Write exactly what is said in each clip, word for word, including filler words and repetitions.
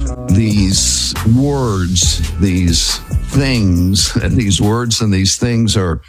these words, these things, and these words and these things are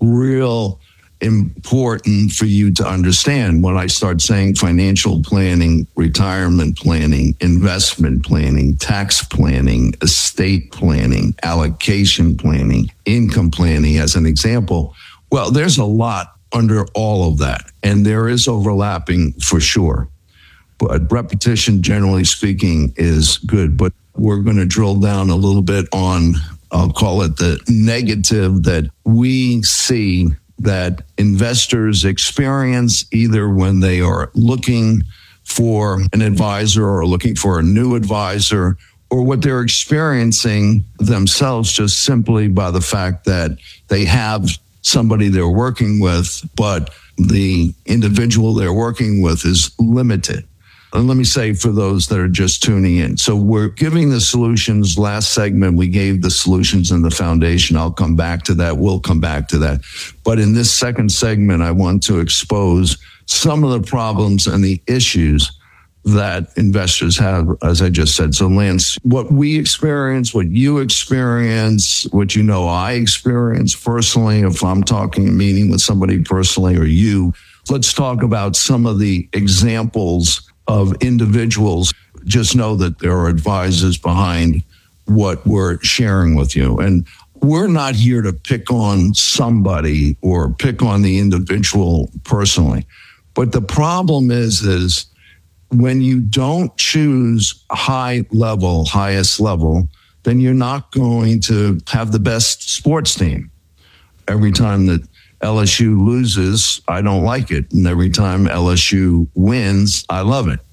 real important for you to understand. When I start saying financial planning, retirement planning, investment planning, tax planning, estate planning, allocation planning, income planning as an example, well, there's a lot under all of that, and there is overlapping for sure. But repetition, generally speaking, is good. But we're going to drill down a little bit on, I'll call it the negative that we see that investors experience either when they are looking for an advisor or looking for a new advisor, or what they're experiencing themselves just simply by the fact that they have somebody they're working with, but the individual they're working with is limited. And let me say for those that are just tuning in. So we're giving the solutions. Last segment, we gave the solutions and the foundation. I'll come back to that. We'll come back to that. But in this second segment, I want to expose some of the problems and the issues that investors have, as I just said. So Lance, what we experience, what you experience, what you know I experience personally, if I'm talking a meeting with somebody personally or you, let's talk about some of the examples of individuals. Just know that there are advisors behind what we're sharing with you. And we're not here to pick on somebody or pick on the individual personally. But the problem is, is when you don't choose high level, highest level, then you're not going to have the best sports team. Every time that L S U loses, I don't like it. And every time L S U wins, I love it.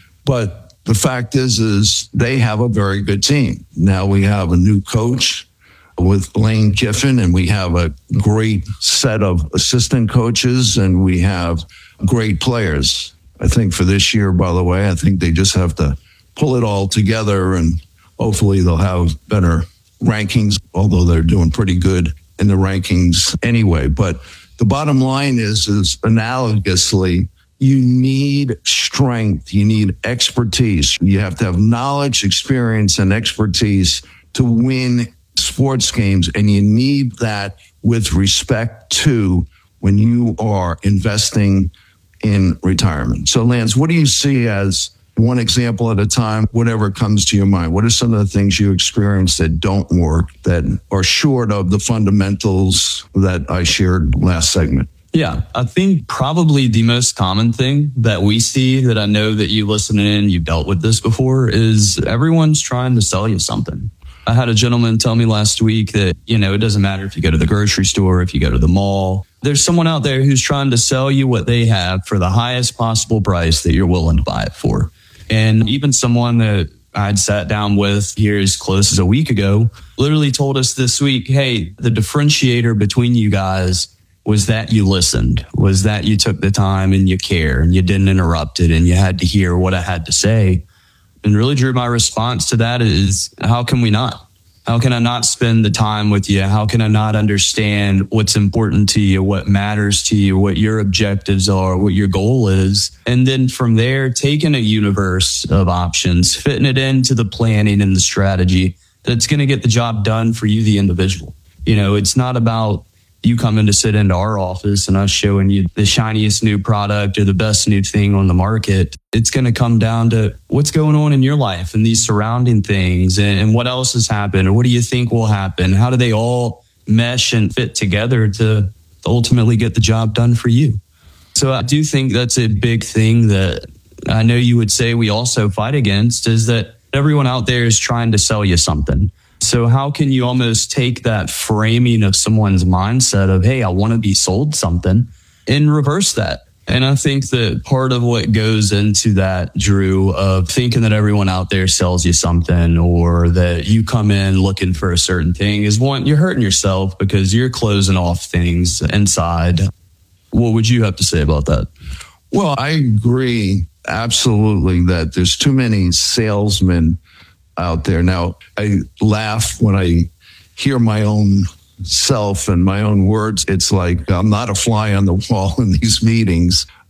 But the fact is, is they have a very good team. Now we have a new coach with Lane Kiffin, and we have a great set of assistant coaches, and we have great players. I think for this year, by the way, I think they just have to pull it all together, and hopefully they'll have better rankings, although they're doing pretty good in the rankings anyway. But the bottom line is, is analogously, you need strength. You need expertise. You have to have knowledge, experience, and expertise to win sports games. And you need that with respect to when you are investing in retirement. So Lance, what do you see as one example at a time, whatever comes to your mind? What are some of the things you experience that don't work, that are short of the fundamentals that I shared last segment? Yeah, I think probably the most common thing that we see, that I know that you listen in, you've dealt with this before, is everyone's trying to sell you something. I had a gentleman tell me last week that, you know, it doesn't matter if you go to the grocery store, if you go to the mall, there's someone out there who's trying to sell you what they have for the highest possible price that you're willing to buy it for. And even someone that I'd sat down with here as close as a week ago literally told us this week, hey, the differentiator between you guys was that you listened, was that you took the time and you care and you didn't interrupt it and you had to hear what I had to say. And really, Drew, my response to that is, how can we not? How can I not spend the time with you? How can I not understand what's important to you, what matters to you, what your objectives are, what your goal is? And then from there, taking a universe of options, fitting it into the planning and the strategy that's going to get the job done for you, the individual. You know, it's not about you coming to sit into our office and us showing you the shiniest new product or the best new thing on the market. It's going to come down to what's going on in your life and these surrounding things, and, and what else has happened, or what do you think will happen? How do they all mesh and fit together to ultimately get the job done for you? So I do think that's a big thing that I know you would say we also fight against, is that everyone out there is trying to sell you something. So how can you almost take that framing of someone's mindset of, hey, I want to be sold something, and reverse that? And I think that part of what goes into that, Drew, of thinking that everyone out there sells you something, or that you come in looking for a certain thing, is one, you're hurting yourself because you're closing off things inside. What would you have to say about that? Well, I agree absolutely that there's too many salesmen out there. Now, I laugh when I hear my own self and my own words. It's like I'm not a fly on the wall in these meetings.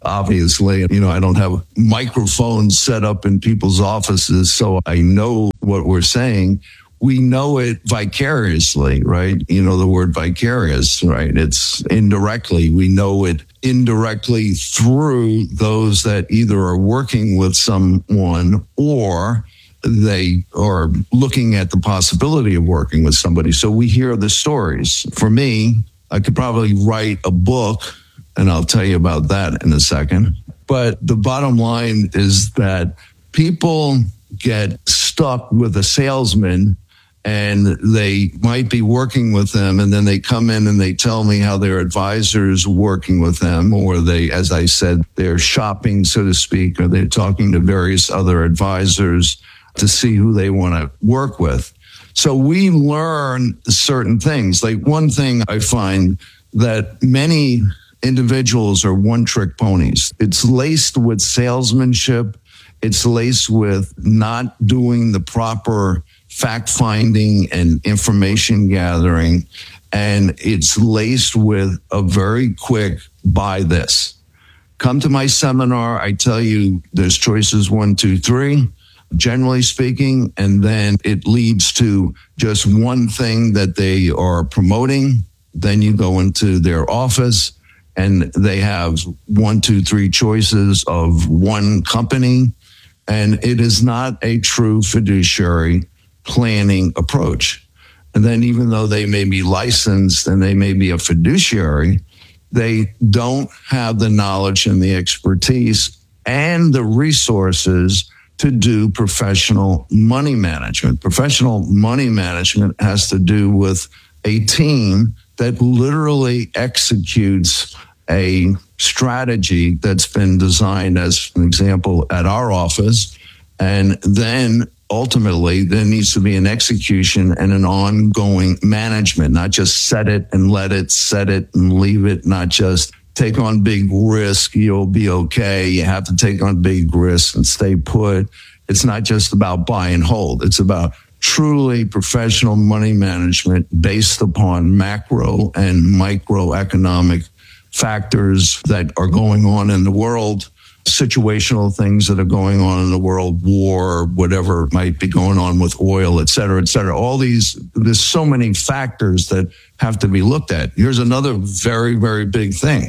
Obviously, you know, I don't have microphones set up in people's offices, so I know what we're saying. We know it vicariously, right? You know, the word vicarious, right? It's indirectly. We know it indirectly through those that either are working with someone or they are looking at the possibility of working with somebody. So we hear the stories. For me, I could probably write a book, and I'll tell you about that in a second. But the bottom line is that people get stuck with a salesman, and they might be working with them, and then they come in and they tell me how their advisor's working with them, or they, as I said, they're shopping, so to speak, or they're talking to various other advisors to see who they want to work with. So we learn certain things. Like one thing I find that many individuals are one-trick ponies. It's laced with salesmanship. It's laced with not doing the proper fact-finding and information gathering. And it's laced with a very quick, buy this. Come to my seminar. I tell you there's choices one, two, three, generally speaking. And then it leads to just one thing that they are promoting. Then you go into their office and they have one, two, three choices of one company. And it is not a true fiduciary planning approach. And then even though they may be licensed and they may be a fiduciary, they don't have the knowledge and the expertise and the resources to do professional money management. Professional money management has to do with a team that literally executes a strategy that's been designed, as an example, at our office. And then ultimately, there needs to be an execution and an ongoing management, not just set it and let it, set it and leave it, not just take on big risk, you'll be okay. You have to take on big risks and stay put. It's not just about buy and hold. It's about truly professional money management based upon macro and microeconomic factors that are going on in the world, situational things that are going on in the world, war, whatever might be going on with oil, et cetera, et cetera. All these, there's so many factors that have to be looked at. Here's another very, very big thing.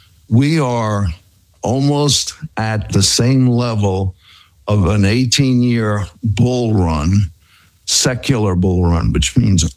We are almost at the same level of an eighteen-year bull run, secular bull run, which means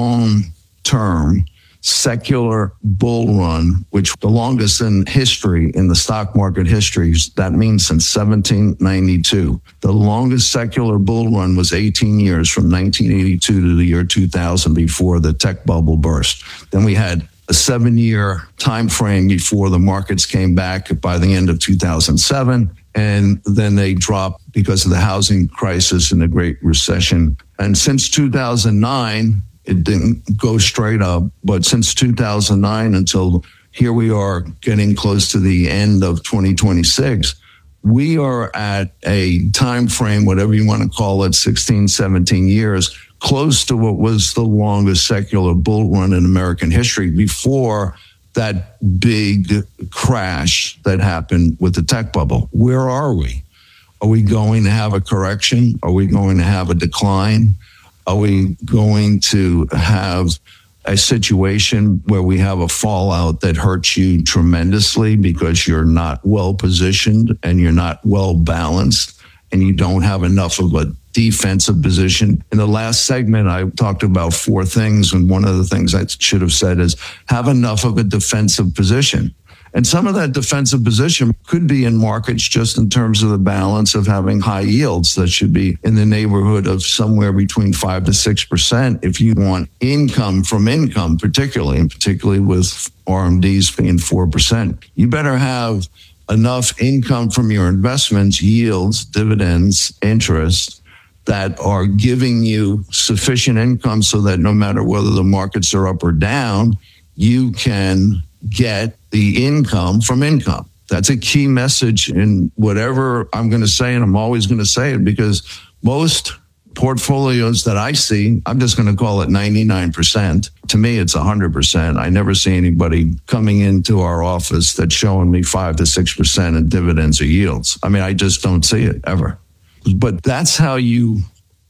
long-term secular bull run, which the longest in history, in the stock market history, that means since seventeen ninety-two. The longest secular bull run was eighteen years, from nineteen eighty-two to the year two thousand, before the tech bubble burst. Then we had a seven-year time frame before the markets came back by the end of two thousand seven, and then they dropped because of the housing crisis and the Great Recession. And since two thousand nine, it didn't go straight up, but since two thousand nine until here we are getting close to the end of twenty twenty-six, we are at a time frame, whatever you want to call it, sixteen, seventeen years, close to what was the longest secular bull run in American history before that big crash that happened with the tech bubble. Where are we? Are we going to have a correction? Are we going to have a decline? Are we going to have a situation where we have a fallout that hurts you tremendously because you're not well positioned and you're not well balanced and you don't have enough of a defensive position? In the last segment, I talked about four things, and one of the things I should have said is have enough of a defensive position. And some of that defensive position could be in markets just in terms of the balance of having high yields that should be in the neighborhood of somewhere between five to six percent if you want income from income, particularly, and particularly with R M Ds being four percent. You better have enough income from your investments, yields, dividends, interest, that are giving you sufficient income so that no matter whether the markets are up or down, you can get the income from income. That's a key message in whatever I'm going to say, and I'm always going to say it because most portfolios that I see, I'm just going to call it ninety-nine percent. To me, it's one hundred percent. I never see anybody coming into our office that's showing me five to six percent in dividends or yields. I mean, I just don't see it ever. But that's how you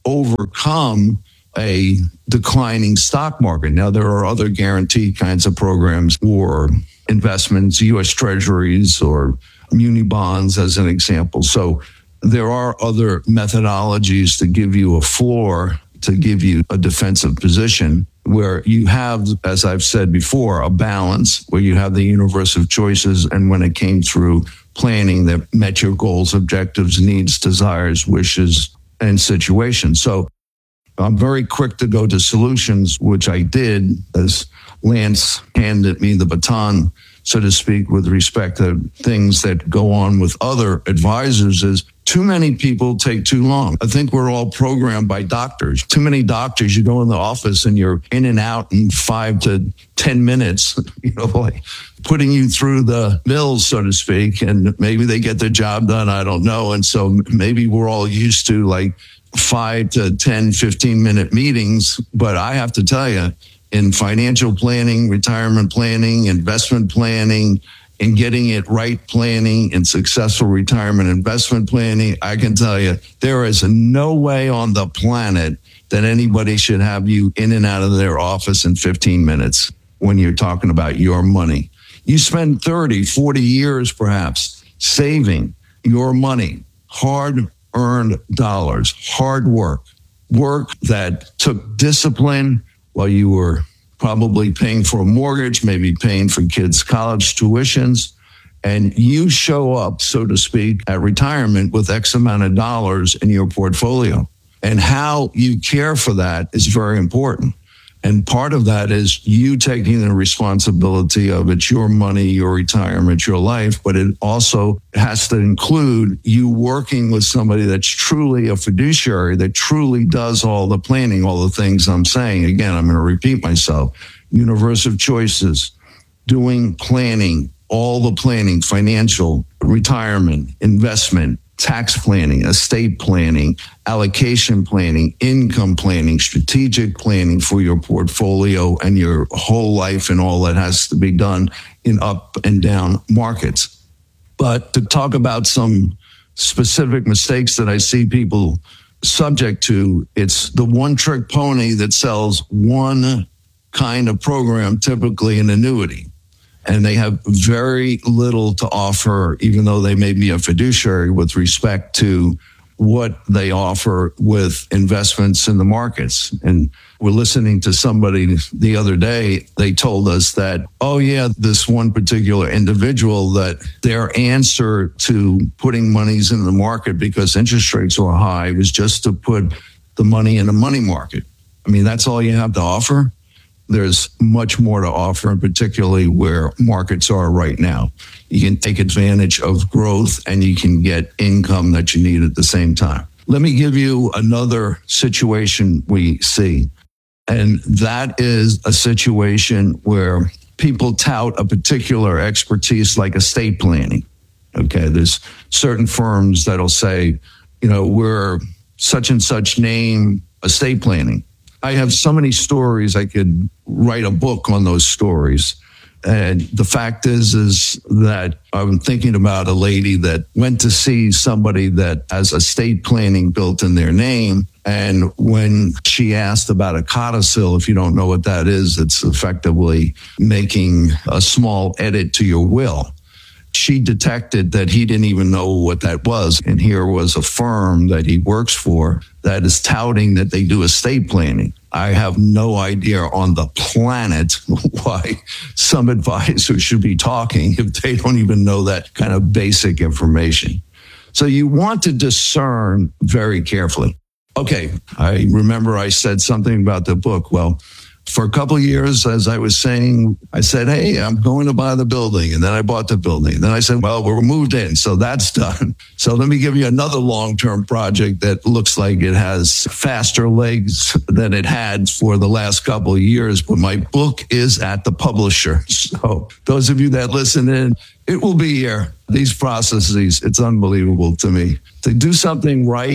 overcome a declining stock market. Now, there are other guaranteed kinds of programs or investments, U S Treasuries or muni bonds as an example. So there are other methodologies to give you a floor, to give you a defensive position where you have, as I've said before, a balance where you have the universe of choices. And when it came through planning that met your goals, objectives, needs, desires, wishes, and situations. So I'm very quick to go to solutions, which I did as Lance handed me the baton, so to speak, with respect to things that go on with other advisors is too many people take too long. I think we're all programmed by doctors. Too many doctors, you go in the office and you're in and out in five to ten minutes, you know, like putting you through the mills, so to speak, and maybe they get their job done. I don't know. And so maybe we're all used to like five to ten, fifteen minute meetings. But I have to tell you, in financial planning, retirement planning, investment planning, and getting it right planning and successful retirement investment planning, I can tell you there is no way on the planet that anybody should have you in and out of their office in fifteen minutes when you're talking about your money. You spend thirty, forty years perhaps saving your money, hard-earned dollars, hard work, work that took discipline while you were probably paying for a mortgage, maybe paying for kids' college tuitions, and you show up, so to speak, at retirement with X amount of dollars in your portfolio. And how you care for that is very important. And part of that is you taking the responsibility of it's your money, your retirement, your life, but it also has to include you working with somebody that's truly a fiduciary, that truly does all the planning, all the things I'm saying. Again, I'm going to repeat myself. Universe of choices, doing planning, all the planning, financial, retirement, investment, tax planning, estate planning, allocation planning, income planning, strategic planning for your portfolio and your whole life and all that has to be done in up and down markets. But to talk about some specific mistakes that I see people subject to, it's the one trick pony that sells one kind of program, typically an annuity. And they have very little to offer, even though they may be a fiduciary with respect to what they offer with investments in the markets. And we're listening to somebody the other day. They told us that, oh, yeah, this one particular individual, that their answer to putting monies in the market because interest rates were high was just to put the money in the money market. I mean, that's all you have to offer. There's much more to offer, and particularly where markets are right now. You can take advantage of growth and you can get income that you need at the same time. Let me give you another situation we see. And that is a situation where people tout a particular expertise like estate planning. Okay, there's certain firms that'll say, you know, we're such and such name estate planning. I have so many stories, I could write a book on those stories. And the fact is, is that I'm thinking about a lady that went to see somebody that has estate planning built in their name. And when she asked about a codicil, if you don't know what that is, it's effectively making a small edit to your will. She detected that he didn't even know what that was. And here was a firm that he works for that is touting that they do estate planning. I have no idea on the planet why some advisors should be talking if they don't even know that kind of basic information. So you want to discern very carefully. Okay, I remember I said something about the book. Well, for a couple of years, as I was saying, I said, hey, I'm going to buy the building. And then I bought the building. Then I said, well, we're moved in, so that's done. So let me give you another long-term project that looks like it has faster legs than it had for the last couple of years. But my book is at the publisher. So those of you that listen in, it will be here. These processes, it's unbelievable to me. To do something right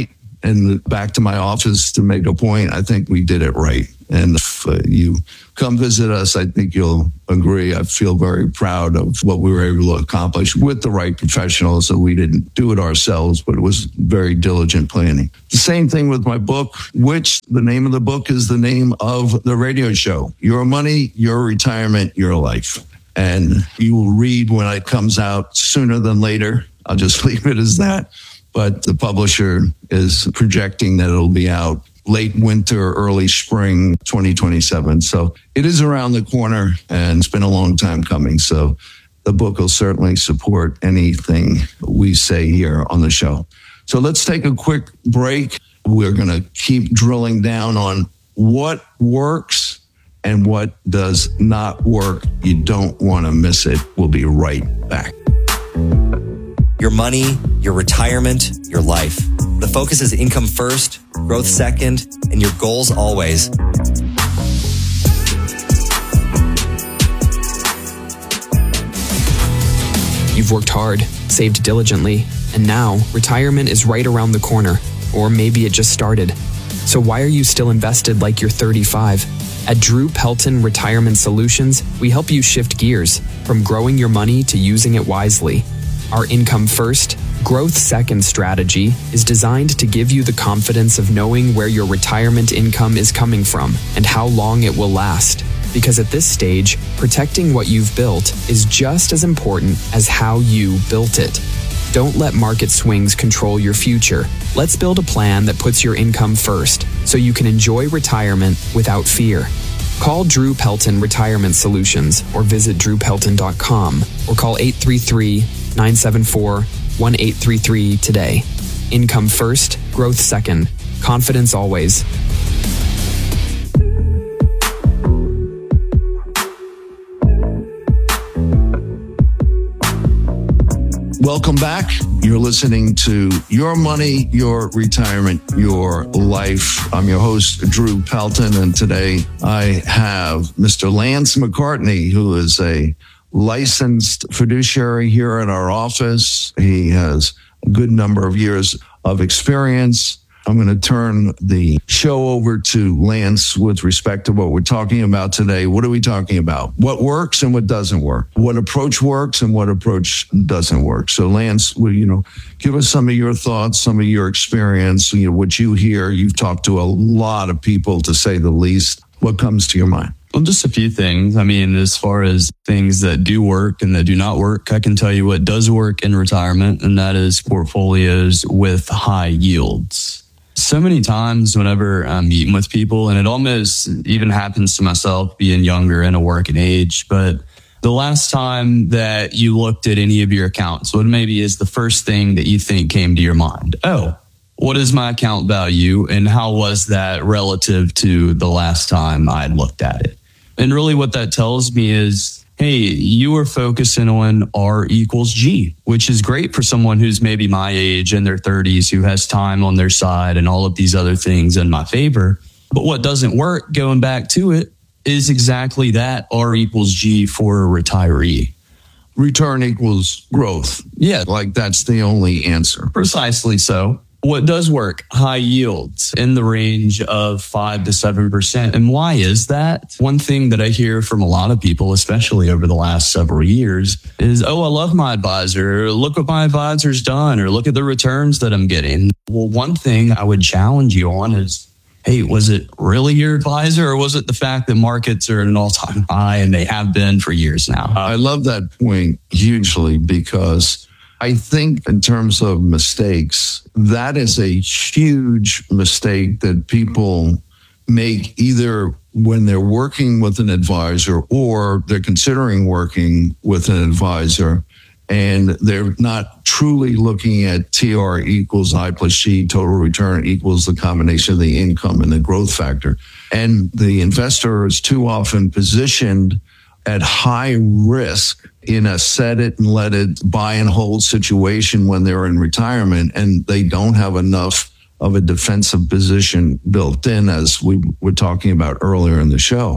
and back to my office to make a point, I think we did it right. And if uh, you come visit us, I think you'll agree. I feel very proud of what we were able to accomplish with the right professionals. So we didn't do it ourselves, but it was very diligent planning. The same thing with my book, which the name of the book is the name of the radio show. Your Money, Your Retirement, Your Life. And you will read when it comes out sooner than later. I'll just leave it as that. But the publisher is projecting that it'll be out late winter, early spring twenty twenty-seven. So it is around the corner, and it's been a long time coming. So the book will certainly support anything we say here on the show. So let's take a quick break. We're going to keep drilling down on what works and what does not work. You don't want to miss it. We'll be right back. Your money, your retirement, your life. The focus is income first, growth second, and your goals always. You've worked hard, saved diligently, and now retirement is right around the corner, or maybe it just started. So why are you still invested like you're thirty-five? At Drew Pelton Retirement Solutions, we help you shift gears from growing your money to using it wisely. Our income first, growth second strategy is designed to give you the confidence of knowing where your retirement income is coming from and how long it will last. Because at this stage, protecting what you've built is just as important as how you built it. Don't let market swings control your future. Let's build a plan that puts your income first so you can enjoy retirement without fear. Call Drew Pelton Retirement Solutions or visit drew pelton dot com or call eight three three, nine seven four, one eight three three today. Income first, growth second. Confidence always. Welcome back. You're listening to Your Money, Your Retirement, Your Life. I'm your host, Drew Pelton, and today I have Mister Lance McCartney, who is a licensed fiduciary here at our office. He has a good number of years of experience. I'm going to turn the show over to Lance with respect to what we're talking about today. What are we talking about? What works and what doesn't work? What approach works and what approach doesn't work? So Lance, will you know, give us some of your thoughts, some of your experience, you know, what you hear. You've talked to a lot of people, to say the least. What comes to your mind? Well, just a few things. I mean, as far as things that do work and that do not work, I can tell you what does work in retirement, and that is portfolios with high yields. So many times whenever I'm meeting with people, and it almost even happens to myself being younger and a working age, but the last time that you looked at any of your accounts, what maybe is the first thing that you think came to your mind? Oh, what is my account value and how was that relative to the last time I looked at it? And really what that tells me is, hey, you are focusing on R equals G, which is great for someone who's maybe my age in their thirties, who has time on their side and all of these other things in my favor. But what doesn't work, going back to it, is exactly that, R equals G for a retiree. Return equals growth. Yeah. Like that's the only answer. Precisely so. What does work? High yields in the range of five to seven percent. And why is that? One thing that I hear from a lot of people, especially over the last several years, is, oh, I love my advisor. Look what my advisor's done, or look at the returns that I'm getting. Well, one thing I would challenge you on is, hey, was it really your advisor, or was it the fact that markets are at an all-time high and they have been for years now? I love that point hugely, because I think in terms of mistakes, that is a huge mistake that people make, either when they're working with an advisor or they're considering working with an advisor, and they're not truly looking at T R equals I plus G, total return equals the combination of the income and the growth factor. And the investor is too often positioned at high risk in a set it and let it buy and hold situation when they're in retirement, and they don't have enough of a defensive position built in, as we were talking about earlier in the show.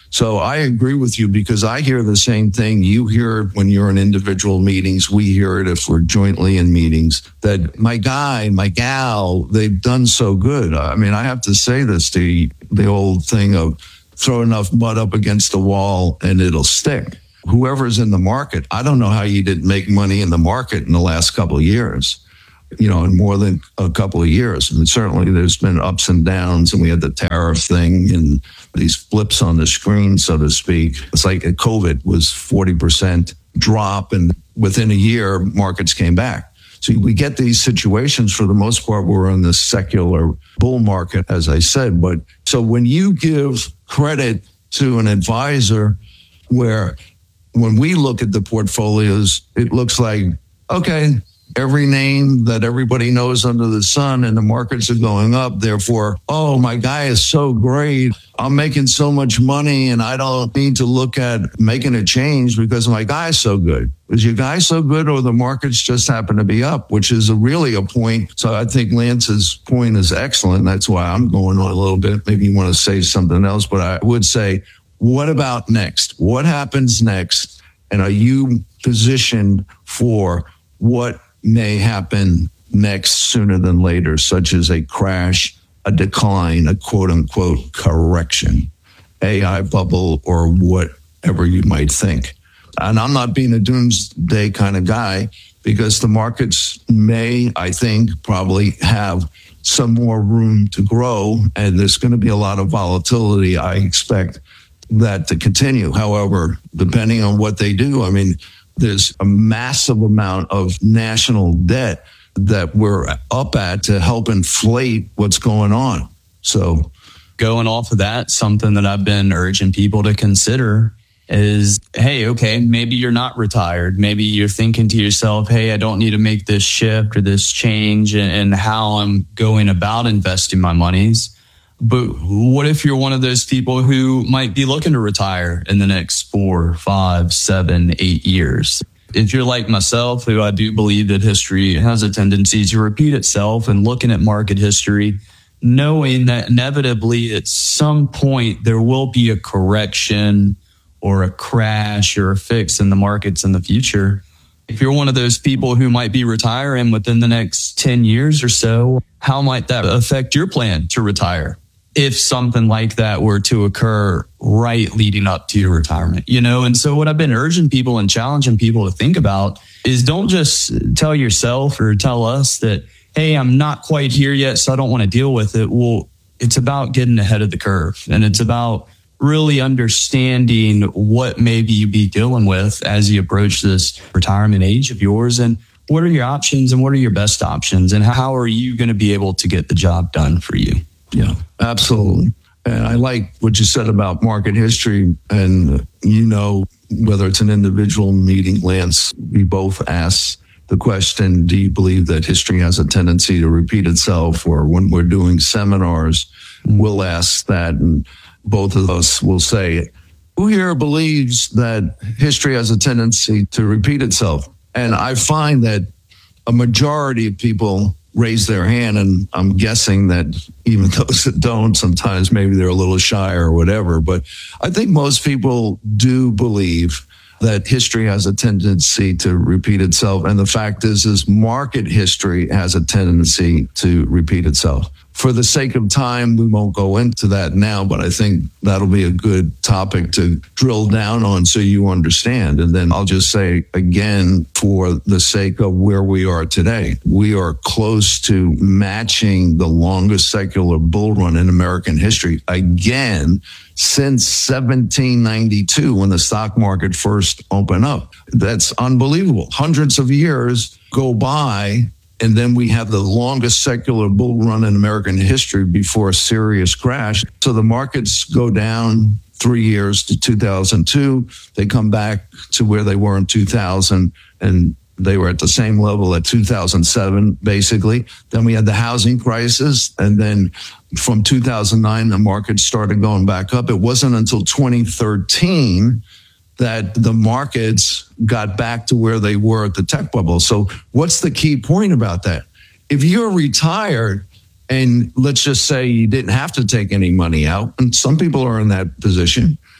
So I agree with you because I hear the same thing. You hear it when you're in individual meetings. We hear it if we're jointly in meetings that my guy, my gal, they've done so good. I mean, I have to say this, the, the old thing of throw enough mud up against the wall and it'll stick. Whoever's in the market, I don't know how you didn't make money in the market in the last couple of years. You know, in more than a couple of years. And certainly there's been ups and downs, and we had the tariff thing and these flips on the screen, so to speak. It's like COVID was forty percent drop, and within a year, markets came back. So we get these situations. For the most part, we're in this secular bull market, as I said. But so when you give credit to an advisor where when we look at the portfolios, it looks like, okay, every name that everybody knows under the sun and the markets are going up. Therefore, oh, my guy is so great. I'm making so much money and I don't need to look at making a change because my guy's so good. Is your guy so good or the markets just happen to be up, which is a really a point. So I think Lance's point is excellent. That's why I'm going on a little bit. Maybe you want to say something else, but I would say, what about next? What happens next? And are you positioned for what may happen next sooner than later, such as a crash, a decline, a quote unquote correction, A I bubble, or whatever you might think. And I'm not being a doomsday kind of guy because the markets may, I think, probably have some more room to grow, and there's going to be a lot of volatility. I expect that to continue. However, depending on what they do, I mean, there's a massive amount of national debt that we're up at to help inflate what's going on. So going off of that, something that I've been urging people to consider is, hey, okay, maybe you're not retired. Maybe you're thinking to yourself, hey, I don't need to make this shift or this change in, in how I'm going about investing my monies. But what if you're one of those people who might be looking to retire in the next four, five, seven, eight years? If you're like myself, who I do believe that history has a tendency to repeat itself, and looking at market history, knowing that inevitably at some point there will be a correction or a crash or a fix in the markets in the future. If you're one of those people who might be retiring within the next ten years or so, how might that affect your plan to retire? If something like that were to occur right leading up to your retirement, you know? And so what I've been urging people and challenging people to think about is don't just tell yourself or tell us that, hey, I'm not quite here yet, so I don't want to deal with it. Well, it's about getting ahead of the curve, and it's about really understanding what maybe you be dealing with as you approach this retirement age of yours, and what are your options and what are your best options, and how are you going to be able to get the job done for you? Yeah, absolutely. And I like what you said about market history. And, you know, whether it's an individual meeting, Lance, we both ask the question, do you believe that history has a tendency to repeat itself? Or when we're doing seminars, we'll ask that. And both of us will say, who here believes that history has a tendency to repeat itself? And I find that a majority of people raise their hand, and I'm guessing that even those that don't, sometimes maybe they're a little shy or whatever. But I think most people do believe that history has a tendency to repeat itself. And the fact is, is market history has a tendency to repeat itself. For the sake of time, we won't go into that now, but I think that'll be a good topic to drill down on so you understand. And then I'll just say again, for the sake of where we are today, we are close to matching the longest secular bull run in American history again since seventeen ninety-two, when the stock market first opened up. That's unbelievable. Hundreds of years go by, and then we have the longest secular bull run in American history before a serious crash. So the markets go down three years to two thousand two. They come back to where they were in two thousand, and they were at the same level at two thousand seven, basically. Then we had the housing crisis. And then from two thousand nine, the market started going back up. It wasn't until twenty thirteen that the markets got back to where they were at the tech bubble. So what's the key point about that? If you're retired and let's just say you didn't have to take any money out, and some people are in that position,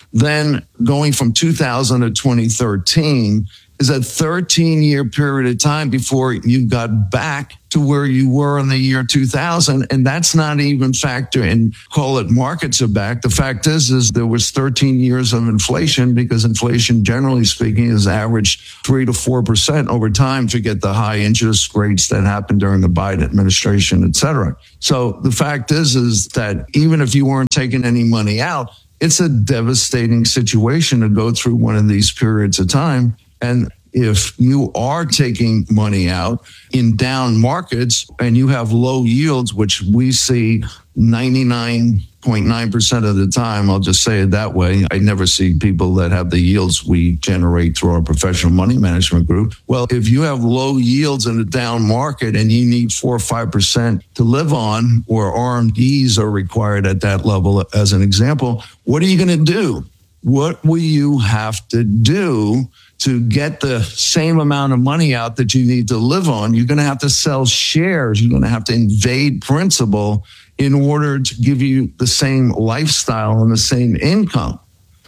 Then going from two thousand to twenty thirteen is a thirteen year period of time before you got back to where you were in the year two thousand. And that's not even factor in, call it markets are back. The fact is, is there was thirteen years of inflation, because inflation, generally speaking, has averaged three to four percent over time to get the high interest rates that happened during the Biden administration, et cetera. So the fact is, is that even if you weren't taking any money out, it's a devastating situation to go through one of these periods of time. And if you are taking money out in down markets and you have low yields, which we see ninety-nine point nine percent of the time, I'll just say it that way. I never see people that have the yields we generate through our professional money management group. Well, if you have low yields in a down market and you need four or five percent to live on, or R M Ds are required at that level, as an example, what are you going to do? What will you have to do to get the same amount of money out that you need to live on? You're going to have to sell shares. You're going to have to invade principal in order to give you the same lifestyle and the same income.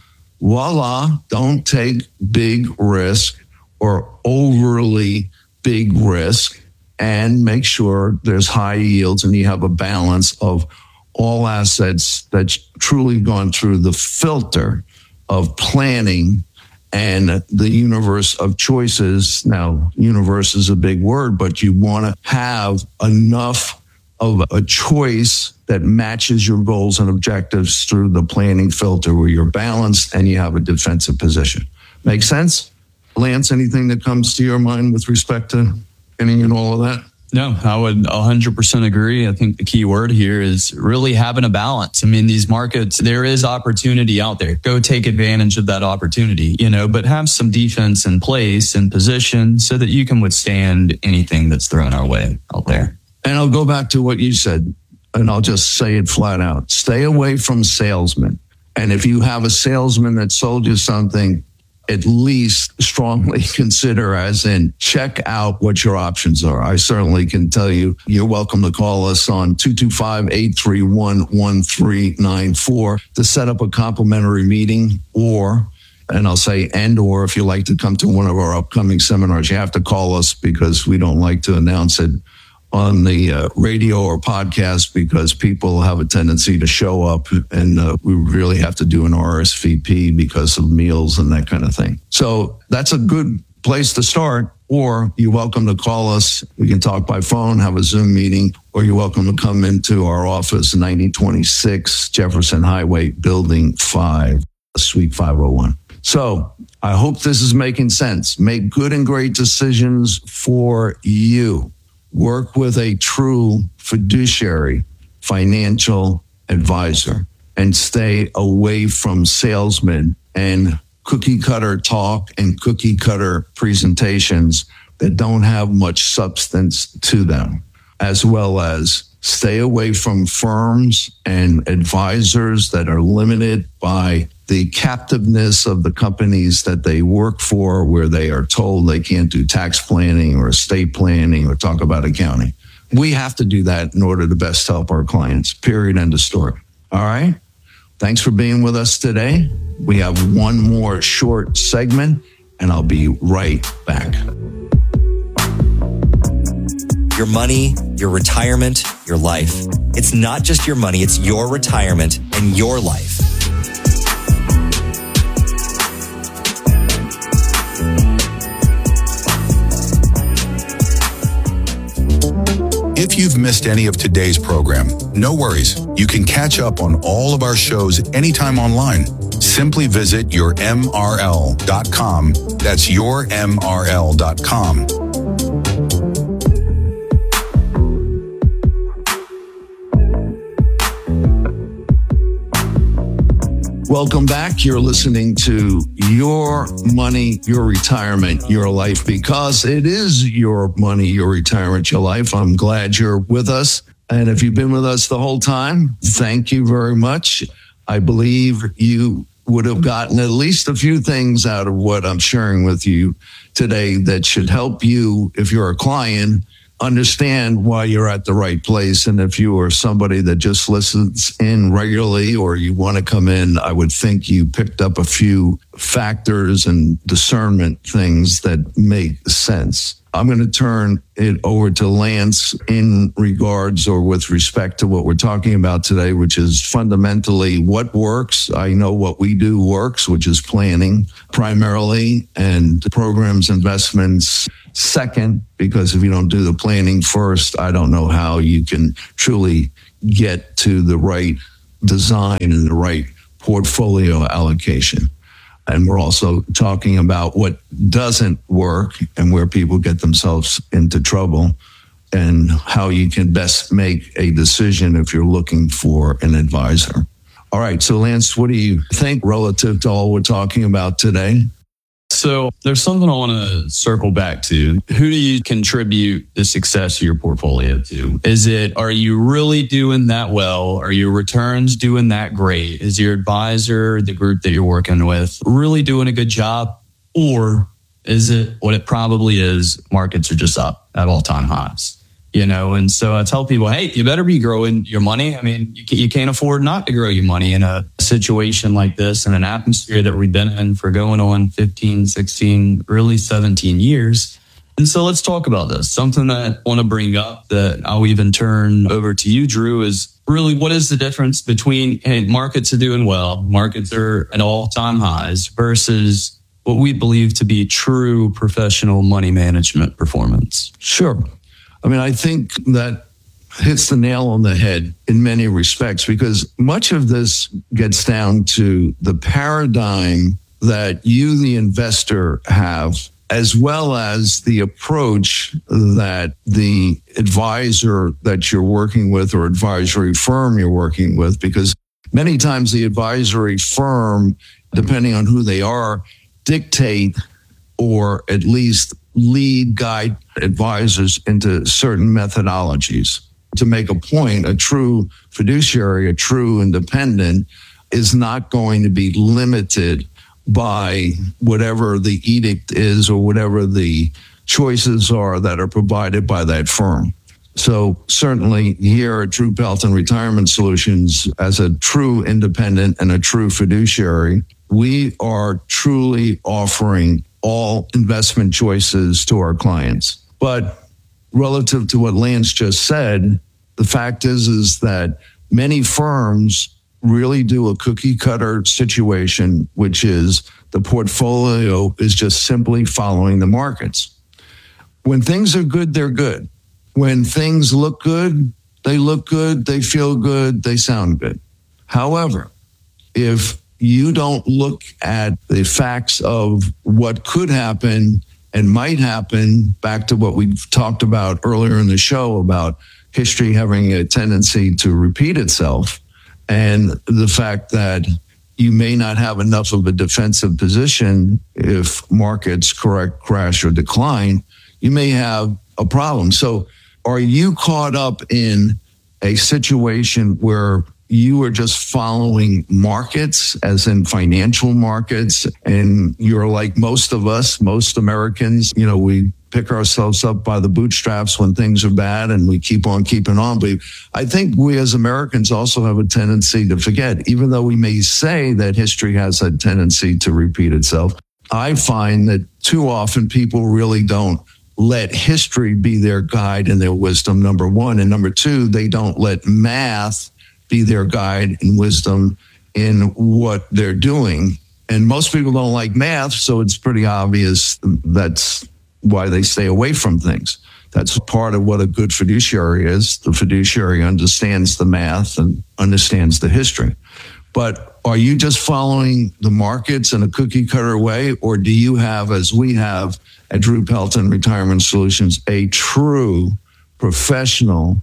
Voila, don't take big risk or overly big risk, and make sure there's high yields and you have a balance of all assets that's truly gone through the filter of planning and the universe of choices. Now, universe is a big word, but you want to have enough of a choice that matches your goals and objectives through the planning filter, where you're balanced and you have a defensive position. Make sense? Lance, anything that comes to your mind with respect to any and all of that? No, I would one hundred percent agree. I think the key word here is really having a balance. I mean, these markets, there is opportunity out there. Go take advantage of that opportunity, you know, but have some defense in place and position so that you can withstand anything that's thrown our way out there. And I'll go back to what you said, and I'll just say it flat out. Stay away from salesmen. And if you have a salesman that sold you something, at least strongly consider, as in check out what your options are. I certainly can tell you, you're welcome to call us on two two five, eight three one, one three nine four to set up a complimentary meeting, or, and I'll say, and or if you like to come to one of our upcoming seminars, you have to call us, because we don't like to announce it on the uh, radio or podcast, because people have a tendency to show up, and uh, we really have to do an R S V P because of meals and that kind of thing. So that's a good place to start. Or you're welcome to call us. We can talk by phone, have a Zoom meeting, or you're welcome to come into our office, ninety twenty-six Jefferson Highway, Building five, Suite five oh one. So I hope this is making sense. Make good and great decisions for you. Work with a true fiduciary financial advisor, and stay away from salesmen and cookie cutter talk and cookie cutter presentations that don't have much substance to them, as well as stay away from firms and advisors that are limited by the captiveness of the companies that they work for, where they are told they can't do tax planning or estate planning or talk about accounting. We have to do that in order to best help our clients, period, end of story. All right? Thanks for being with us today. We have one more short segment, and I'll be right back. Your money, your retirement, your life. It's not just your money, it's your retirement and your life. If you've missed any of today's program, no worries. You can catch up on all of our shows anytime online. Simply visit your M R L dot com. That's your M R L dot com. Welcome back. You're listening to Your Money, Your Retirement, Your Life, because it is your money, your retirement, your life. I'm glad you're with us. And if you've been with us the whole time, thank you very much. I believe you would have gotten at least a few things out of what I'm sharing with you today that should help you, if you're a client, understand why you're at the right place. And if you are somebody that just listens in regularly or you want to come in, I would think you picked up a few factors and discernment things that make sense. I'm going to turn it over to Lance in regards or with respect to what we're talking about today, which is fundamentally what works. I know what we do works, which is planning primarily, and programs, investments second, because if you don't do the planning first, I don't know how you can truly get to the right design and the right portfolio allocation. And we're also talking about what doesn't work and where people get themselves into trouble and how you can best make a decision if you're looking for an advisor. All right. So Lance, what do you think relative to all we're talking about today? So there's something I want to circle back to. Who do you contribute the success of your portfolio to? Is it, are you really doing that well? Are your returns doing that great? Is your advisor, the group that you're working with, really doing a good job? Or is it what it probably is? Markets are just up at all-time highs. You know, and so I tell people, hey, you better be growing your money. I mean, you, you can't afford not to grow your money in a situation like this, in an atmosphere that we've been in for going on fifteen, sixteen, really seventeen years. And so let's talk about this. Something that I want to bring up that I'll even turn over to you, Drew, is really what is the difference between, hey, markets are doing well, markets are at all-time highs versus what we believe to be true professional money management performance? Sure. I mean, I think that hits the nail on the head in many respects, because much of this gets down to the paradigm that you, the investor, have, as well as the approach that the advisor that you're working with or advisory firm you're working with, because many times the advisory firm, depending on who they are, dictate or at least lead, guide advisors into certain methodologies. To make a point, a true fiduciary, a true independent is not going to be limited by whatever the edict is or whatever the choices are that are provided by that firm. So certainly here at Drew Pelton Retirement Solutions, as a true independent and a true fiduciary, we are truly offering all investment choices to our clients. But relative to what Lance just said, the fact is, is that many firms really do a cookie cutter situation, which is the portfolio is just simply following the markets. When things are good, they're good. When things look good, they look good, they feel good, they sound good. However, if you don't look at the facts of what could happen and might happen, back to what we talked about earlier in the show about history having a tendency to repeat itself, and the fact that you may not have enough of a defensive position if markets correct, crash, or decline, you may have a problem. So are you caught up in a situation where you are just following markets, as in financial markets, and you're like most of us, most Americans, you know, we pick ourselves up by the bootstraps when things are bad and we keep on keeping on. But I think we as Americans also have a tendency to forget, even though we may say that history has a tendency to repeat itself. I find that too often people really don't let history be their guide and their wisdom, number one. And number two, they don't let math be their guide and wisdom in what they're doing. And most people don't like math, so it's pretty obvious that's why they stay away from things. That's part of what a good fiduciary is. The fiduciary understands the math and understands the history. But are you just following the markets in a cookie cutter way, or do you have, as we have at Drew Pelton Retirement Solutions, a true professional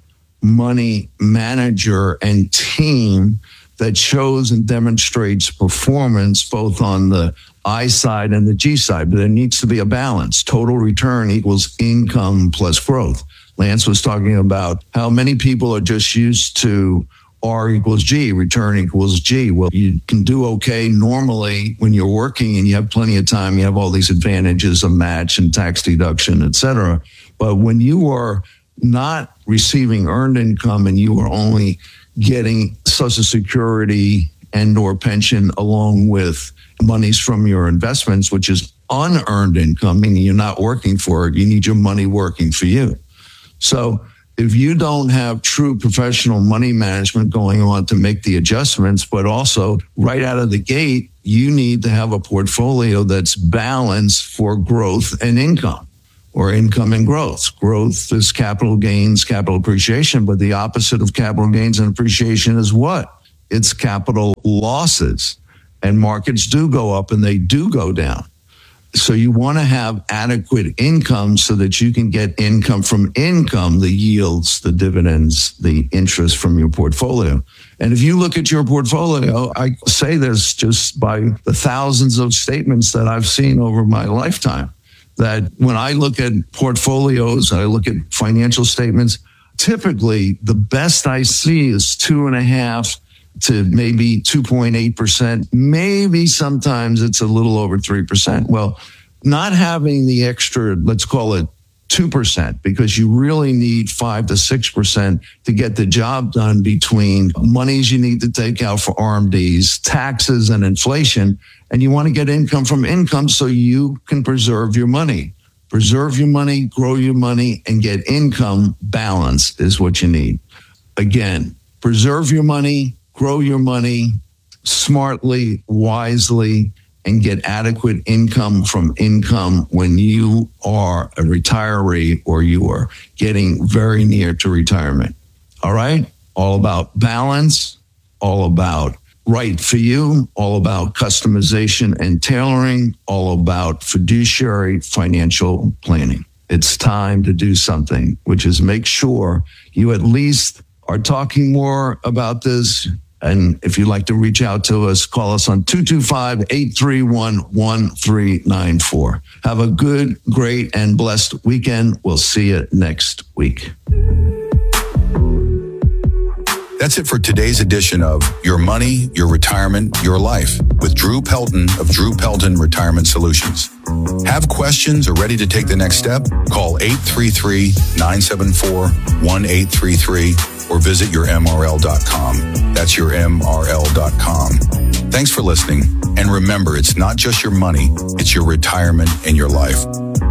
money manager and team that shows and demonstrates performance both on the I side and the G side? But there needs to be a balance. Total return equals income plus growth. Lance was talking about how many people are just used to R equals G, return equals G. Well, you can do okay normally when you're working and you have plenty of time. You have all these advantages of match and tax deduction, et cetera. But when you are not receiving earned income and you are only getting Social Security and or pension along with monies from your investments, which is unearned income, meaning you're not working for it. You need your money working for you. So if you don't have true professional money management going on to make the adjustments, but also right out of the gate, you need to have a portfolio that's balanced for growth and income, or income and growth. Growth is capital gains, capital appreciation, but the opposite of capital gains and appreciation is what? It's capital losses. And markets do go up and they do go down. So you want to have adequate income so that you can get income from income, the yields, the dividends, the interest from your portfolio. And if you look at your portfolio, I say this just by the thousands of statements that I've seen over my lifetime, that when I look at portfolios, I look at financial statements, typically the best I see is two and a half to maybe two point eight percent. Maybe sometimes it's a little over three percent. Well, not having the extra, let's call it two percent, because you really need five to six percent to get the job done between monies you need to take out for R M Ds, taxes, and inflation. And you want to get income from income so you can preserve your money. Preserve your money, grow your money, and get income balance is what you need. Again, preserve your money, grow your money smartly, wisely, and get adequate income from income when you are a retiree or you are getting very near to retirement. All right? All about balance, all about right for you, all about customization and tailoring, all about fiduciary financial planning. It's time to do something, which is make sure you at least are talking more about this. And if you'd like to reach out to us, call us on two two five, eight three one, one three nine four. Have a good, great, and blessed weekend. We'll see you next week. That's it for today's edition of Your Money, Your Retirement, Your Life with Drew Pelton of Drew Pelton Retirement Solutions. Have questions or ready to take the next step? Call eight three three, nine seven four, one eight three three or visit your M R L dot com. That's your M R L dot com. Thanks for listening. And remember, it's not just your money, it's your retirement and your life.